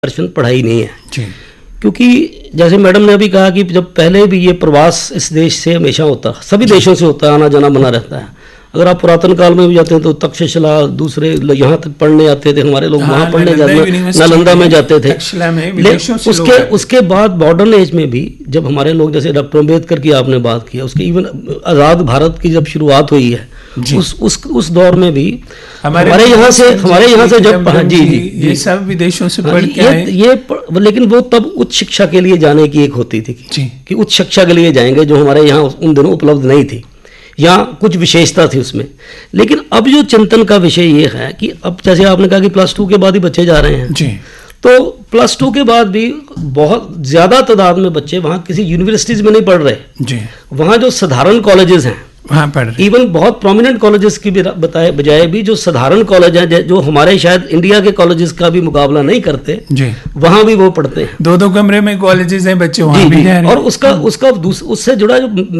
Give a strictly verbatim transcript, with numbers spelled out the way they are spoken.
दर्शन पढ़ाई नहीं है जी। क्योंकि जैसे मैडम ने अभी कहा कि जब पहले भी ये प्रवास इस देश से हमेशा होता, सभी देशों से होता है, आना जाना बना रहता है। अगर आप पुरातन काल में भी जाते हैं तो तक्षशिला दूसरे यहाँ तक पढ़ने आते थे हमारे लोग, वहाँ पढ़ने जाते, नालंदा में जाते थे। उसके उसके बाद मॉडर्न एज में भी जब हमारे लोग, जैसे डॉक्टर अम्बेडकर की आपने बात किया, उसके इवन आज़ाद भारत की जब शुरुआत हुई है उस उस उस दौर में भी हमारे यहाँ से हमारे यहाँ से जब जी जी ये सब विदेशों से पढ़ के ये, आए। ये लेकिन वो तब उच्च शिक्षा के लिए जाने की एक होती थी कि, कि उच्च शिक्षा के लिए जाएंगे, जो हमारे यहाँ उन दिनों उपलब्ध नहीं थी, यहाँ कुछ विशेषता थी उसमें। लेकिन अब जो चिंतन का विषय ये है कि अब जैसे आपने कहा कि प्लस टू के बाद ही बच्चे जा रहे हैं जी, तो प्लस टू के बाद भी बहुत ज़्यादा तादाद में बच्चे वहाँ किसी यूनिवर्सिटीज़ में नहीं पढ़ रहे जी, वहाँ जो साधारण कॉलेजेस हैं वहाँ पढ़ रहे, इवन बहुत प्रोमिनेंट कॉलेजेस की भी बताए बजाय भी जो साधारण कॉलेज हैं, जो हमारे शायद इंडिया के कॉलेजेस का भी मुकाबला नहीं करते, जी, वहाँ भी वो पढ़ते हैं। दो दो कमरे में कॉलेजेस हैं, बच्चे वहाँ जी, भी जी, जा रहे हैं। और उसका उसका उससे जुड़ा जो